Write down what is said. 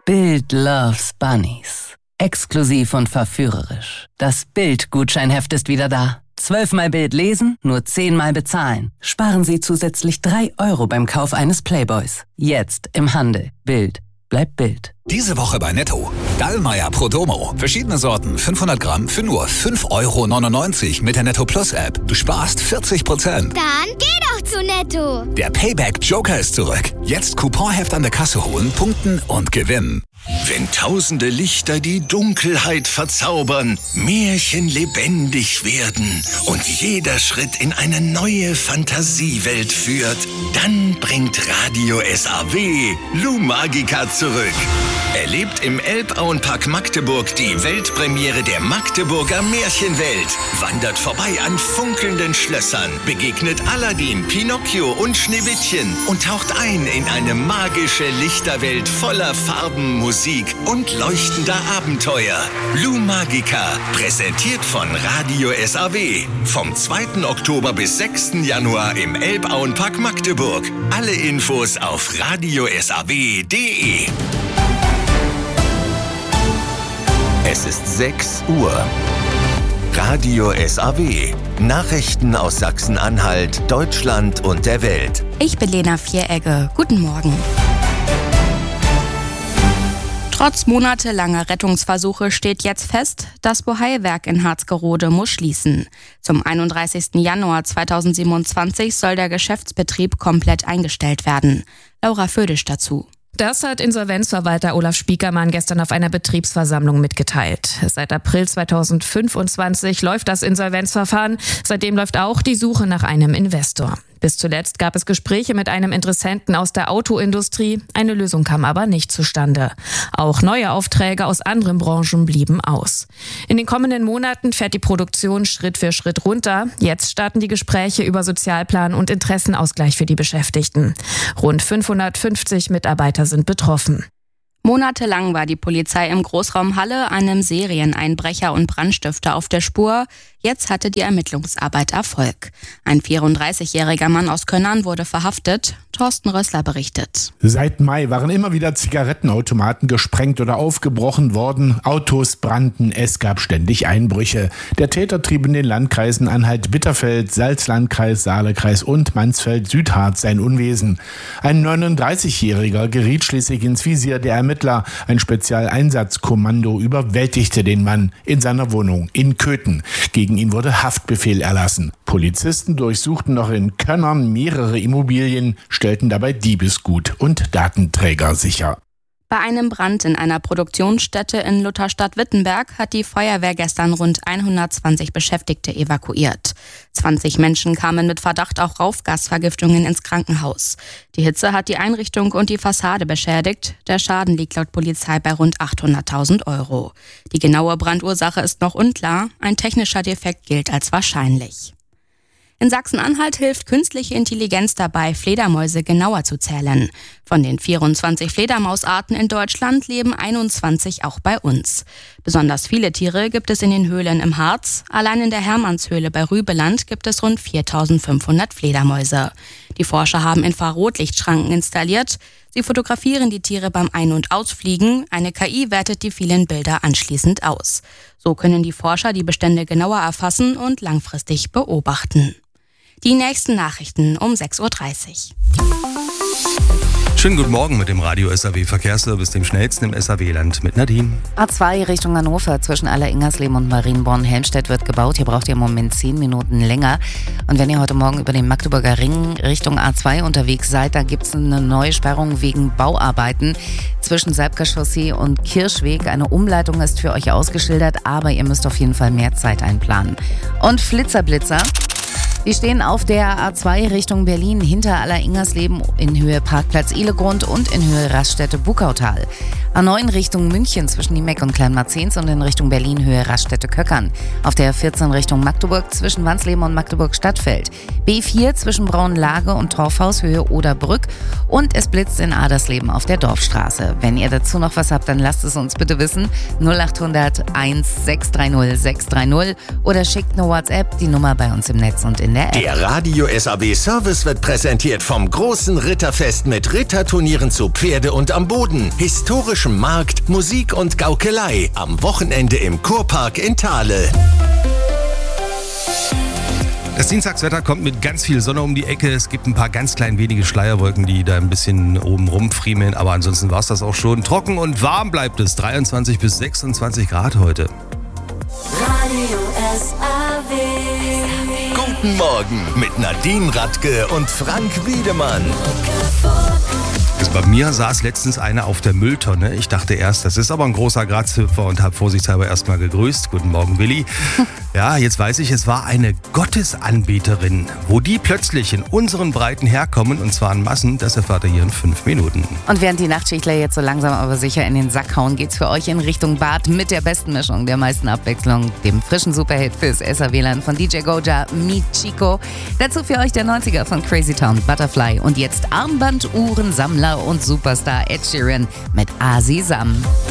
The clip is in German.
Bild loves Bunnies. Exklusiv und verführerisch. Das Bild-Gutscheinheft ist wieder da. 12-mal Bild lesen, nur 10-mal bezahlen. Sparen Sie zusätzlich 3 € beim Kauf eines Playboys. Jetzt im Handel. Bild bleibt Bild. Diese Woche bei Netto. Dallmayr Prodomo. Verschiedene Sorten, 500 Gramm für nur 5,99 € mit der Netto Plus App. Du sparst 40%. Dann geh doch zu Netto. Der Payback Joker ist zurück. Jetzt Couponheft an der Kasse holen, punkten und gewinnen. Wenn tausende Lichter die Dunkelheit verzaubern, Märchen lebendig werden und jeder Schritt in eine neue Fantasiewelt führt, dann bringt Radio SAW Lou Magica zurück. Erlebt im Elbauenpark Magdeburg die Weltpremiere der Magdeburger Märchenwelt. Wandert vorbei an funkelnden Schlössern, begegnet Aladdin, Pinocchio und Schneewittchen und taucht ein in eine magische Lichterwelt voller Farben, Musik und leuchtender Abenteuer. Lou Magica, präsentiert von Radio SAW. Vom 2. Oktober bis 6. Januar im Elbauenpark Magdeburg. Alle Infos auf radiosaw.de. Es ist 6 Uhr. Radio SAW. Nachrichten aus Sachsen-Anhalt, Deutschland und der Welt. Ich bin Lena Vieregge. Guten Morgen. Trotz monatelanger Rettungsversuche steht jetzt fest, das Bohai-Werk in Harzgerode muss schließen. Zum 31. Januar 2027 soll der Geschäftsbetrieb komplett eingestellt werden. Laura Födisch dazu. Das hat Insolvenzverwalter Olaf Spiekermann gestern auf einer Betriebsversammlung mitgeteilt. Seit April 2025 läuft das Insolvenzverfahren. Seitdem läuft auch die Suche nach einem Investor. Bis zuletzt gab es Gespräche mit einem Interessenten aus der Autoindustrie. Eine Lösung kam aber nicht zustande. Auch neue Aufträge aus anderen Branchen blieben aus. In den kommenden Monaten fährt die Produktion Schritt für Schritt runter. Jetzt starten die Gespräche über Sozialplan und Interessenausgleich für die Beschäftigten. Rund 550 Mitarbeiter sind betroffen. Monatelang war die Polizei im Großraum Halle einem Serieneinbrecher und Brandstifter auf der Spur. Jetzt hatte die Ermittlungsarbeit Erfolg. Ein 34-jähriger Mann aus Könnern wurde verhaftet. Thorsten Rössler berichtet. Seit Mai waren immer wieder Zigarettenautomaten gesprengt oder aufgebrochen worden. Autos brannten, es gab ständig Einbrüche. Der Täter trieb in den Landkreisen Anhalt-Bitterfeld, Salzlandkreis, Saalekreis und Mansfeld-Südharz sein Unwesen. Ein 39-Jähriger geriet schließlich ins Visier der Ermittler. Ein Spezialeinsatzkommando überwältigte den Mann in seiner Wohnung in Köthen. Gegen ihn wurde Haftbefehl erlassen. Polizisten durchsuchten noch in Könnern mehrere Immobilien, stellten dabei Diebesgut und Datenträger sicher. Bei einem Brand in einer Produktionsstätte in Lutherstadt-Wittenberg hat die Feuerwehr gestern rund 120 Beschäftigte evakuiert. 20 Menschen kamen mit Verdacht auf Rauchgasvergiftungen ins Krankenhaus. Die Hitze hat die Einrichtung und die Fassade beschädigt. Der Schaden liegt laut Polizei bei rund 800.000 €. Die genaue Brandursache ist noch unklar. Ein technischer Defekt gilt als wahrscheinlich. In Sachsen-Anhalt hilft künstliche Intelligenz dabei, Fledermäuse genauer zu zählen. Von den 24 Fledermausarten in Deutschland leben 21 auch bei uns. Besonders viele Tiere gibt es in den Höhlen im Harz. Allein in der Hermannshöhle bei Rübeland gibt es rund 4.500 Fledermäuse. Die Forscher haben Infrarotlichtschranken installiert. Sie fotografieren die Tiere beim Ein- und Ausfliegen. Eine KI wertet die vielen Bilder anschließend aus. So können die Forscher die Bestände genauer erfassen und langfristig beobachten. Die nächsten Nachrichten um 6.30 Uhr. Schönen guten Morgen mit dem Radio SAW Verkehrsservice, dem schnellsten im SAW-Land mit Nadine. A2 Richtung Hannover zwischen Alleringers-Lehm und Marienborn-Helmstedt wird gebaut. Hier braucht ihr im Moment 10 Minuten länger. Und wenn ihr heute Morgen über den Magdeburger Ring Richtung A2 unterwegs seid, da gibt es eine neue Sperrung wegen Bauarbeiten zwischen Salbker Chaussee und Kirschweg. Eine Umleitung ist für euch ausgeschildert, aber ihr müsst auf jeden Fall mehr Zeit einplanen. Und Flitzer-Blitzer. Die stehen auf der A2 Richtung Berlin hinter Alleringersleben in Höhe Parkplatz Ihlegrund und in Höhe Raststätte-Bukautal. A9 Richtung München zwischen Niemeck und Kleinmarzens und in Richtung Berlin Höhe Raststätte-Köckern. Auf der 14 Richtung Magdeburg zwischen Wansleben und Magdeburg-Stadtfeld. B4 zwischen Braunlage und Torfhaus Höhe Oderbrück. Und es blitzt in Adersleben auf der Dorfstraße. Wenn ihr dazu noch was habt, dann lasst es uns bitte wissen. 0800 1630 630 oder schickt eine WhatsApp, die Nummer bei uns im Netz und in der App. Der Radio SAW Service wird präsentiert vom großen Ritterfest mit Ritterturnieren zu Pferde und am Boden. Historische frischem Markt, Musik und Gaukelei. Am Wochenende im Kurpark in Thale. Das Dienstagswetter kommt mit ganz viel Sonne um die Ecke. Es gibt ein paar ganz klein wenige Schleierwolken, die da ein bisschen oben rumfriemeln. Aber ansonsten war es das auch schon. Trocken und warm bleibt es. 23 bis 26 Grad heute. Radio SAW. Guten Morgen mit Nadine Radke und Frank Wiedemann. Bei mir saß letztens einer auf der Mülltonne. Ich dachte erst, das ist aber ein großer Grazhüpfer und habe vorsichtshalber erstmal gegrüßt. Guten Morgen, Willi. Ja, jetzt weiß ich, es war eine Gottesanbeterin. Wo die plötzlich in unseren Breiten herkommen, und zwar in Massen, das erfahrt ihr hier in 5 Minuten. Und während die Nachtschichtler jetzt so langsam aber sicher in den Sack hauen, geht's für euch in Richtung Bad mit der besten Mischung, der meisten Abwechslung, dem frischen Superhit fürs SAW-Land von DJ Goja, Michiko. Dazu für euch der 90er von Crazy Town, Butterfly und jetzt Armbanduhrensammler und Superstar Ed Sheeran mit Asi Sam.